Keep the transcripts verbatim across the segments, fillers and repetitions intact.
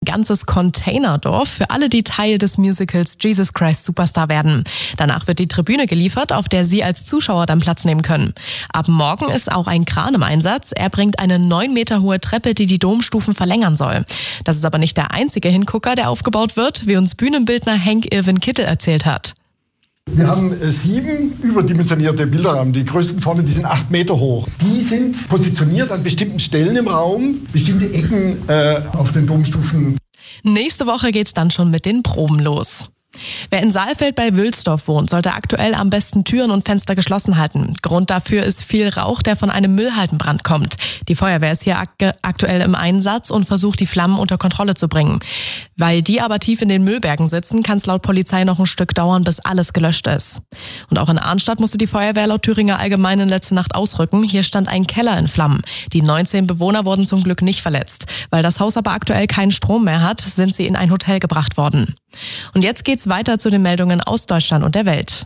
ganzes Containerdorf für alle, die Teil des Musicals Jesus Christ Superstar werden. Danach wird die Tribüne geliefert, auf der Sie als Zuschauer dann Platz nehmen können. Ab morgen ist auch ein Kran im Einsatz. Er bringt eine neun Meter hohe Treppe, die die Domstufen verlängern soll. Das ist aber nicht der einzige Hingucker, der aufgebaut wird, wie uns Bühnenbildner Henk Irwin Kittel erzählt hat. Wir haben sieben überdimensionierte Bilderrahmen. Die größten vorne, die sind acht Meter hoch. Die sind positioniert an bestimmten Stellen im Raum, bestimmte Ecken äh, auf den Domstufen. Nächste Woche geht's dann schon mit den Proben los. Wer in Saalfeld bei Wülsdorf wohnt, sollte aktuell am besten Türen und Fenster geschlossen halten. Grund dafür ist viel Rauch, der von einem Müllhaldenbrand kommt. Die Feuerwehr ist hier ak- aktuell im Einsatz und versucht, die Flammen unter Kontrolle zu bringen. Weil die aber tief in den Müllbergen sitzen, kann es laut Polizei noch ein Stück dauern, bis alles gelöscht ist. Und auch in Arnstadt musste die Feuerwehr laut Thüringer Allgemeinen letzte Nacht ausrücken. Hier stand ein Keller in Flammen. Die neunzehn Bewohner wurden zum Glück nicht verletzt. Weil das Haus aber aktuell keinen Strom mehr hat, sind sie in ein Hotel gebracht worden. Und jetzt geht's weiter zu den Meldungen aus Deutschland und der Welt.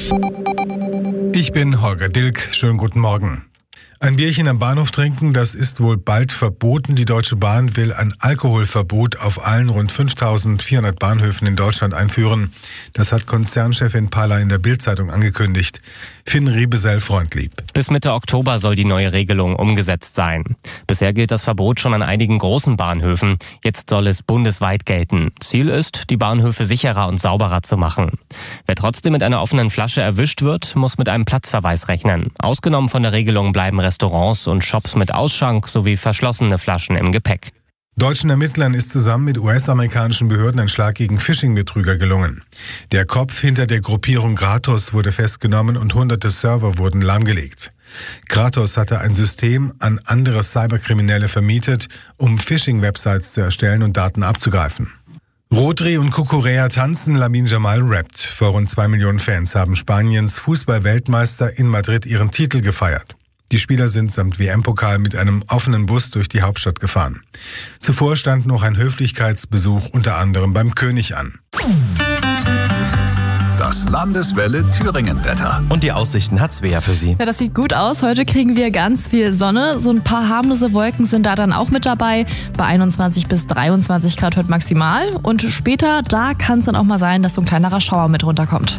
Ich bin Holger Dilk. Schönen guten Morgen. Ein Bierchen am Bahnhof trinken, das ist wohl bald verboten. Die Deutsche Bahn will ein Alkoholverbot auf allen rund fünftausendvierhundert Bahnhöfen in Deutschland einführen. Das hat Konzernchefin Palla in der Bild-Zeitung angekündigt. Finn Riebesell Freundlieb. Bis Mitte Oktober soll die neue Regelung umgesetzt sein. Bisher gilt das Verbot schon an einigen großen Bahnhöfen. Jetzt soll es bundesweit gelten. Ziel ist, die Bahnhöfe sicherer und sauberer zu machen. Wer trotzdem mit einer offenen Flasche erwischt wird, muss mit einem Platzverweis rechnen. Ausgenommen von der Regelung bleiben Restaurants und Shops mit Ausschank sowie verschlossene Flaschen im Gepäck. Deutschen Ermittlern ist zusammen mit U S-amerikanischen Behörden ein Schlag gegen Phishing-Betrüger gelungen. Der Kopf hinter der Gruppierung Gratos wurde festgenommen und hunderte Server wurden lahmgelegt. Gratos hatte ein System an andere Cyberkriminelle vermietet, um Phishing-Websites zu erstellen und Daten abzugreifen. Rodri und Cucurella tanzen, Lamine Yamal rappt. Vor rund zwei Millionen Fans haben Spaniens Fußball-Weltmeister in Madrid ihren Titel gefeiert. Die Spieler sind samt W M-Pokal mit einem offenen Bus durch die Hauptstadt gefahren. Zuvor stand noch ein Höflichkeitsbesuch unter anderem beim König an. Das Landeswelle Thüringen-Wetter. Und die Aussichten hat Svea für Sie. Ja, das sieht gut aus. Heute kriegen wir ganz viel Sonne. So ein paar harmlose Wolken sind da dann auch mit dabei. Bei einundzwanzig bis dreiundzwanzig Grad heute maximal. Und später, da kann es dann auch mal sein, dass so ein kleinerer Schauer mit runterkommt.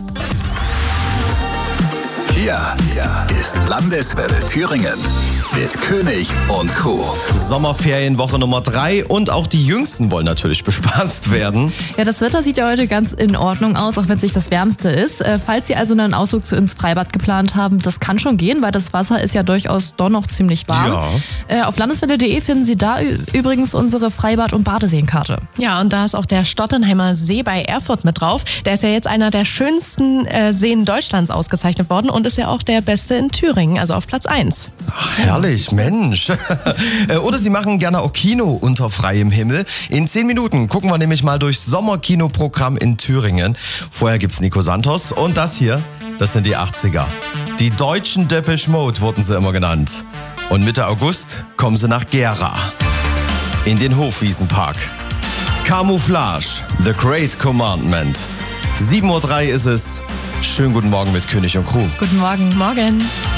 Hier ist Landeswelle Thüringen mit König und Crew. Sommerferienwoche Nummer drei und auch die Jüngsten wollen natürlich bespaßt werden. Ja, das Wetter sieht ja heute ganz in Ordnung aus, auch wenn es nicht das Wärmste ist. Äh, falls Sie also einen Ausflug zu ins Freibad geplant haben, das kann schon gehen, weil das Wasser ist ja durchaus doch noch ziemlich warm. Ja. Äh, auf landeswelle punkt de finden Sie da ü- übrigens unsere Freibad- und Badeseenkarte. Ja, und da ist auch der Stottenheimer See bei Erfurt mit drauf. Der ist ja jetzt einer der schönsten äh, Seen Deutschlands ausgezeichnet worden und ist ja auch der beste in Thüringen, also auf Platz eins. Ach, herrlich, Mensch. Oder Sie machen gerne auch Kino unter freiem Himmel. In zehn Minuten gucken wir nämlich mal durchs Sommerkinoprogramm in Thüringen. Vorher gibt's Nico Santos und das hier, das sind die achtziger. Die deutschen Depeche Mode wurden sie immer genannt. Und Mitte August kommen sie nach Gera. In den Hofwiesenpark. Camouflage, The Great Commandment. sieben Uhr drei ist es. Schönen guten Morgen mit König und Crew. Guten Morgen. Morgen.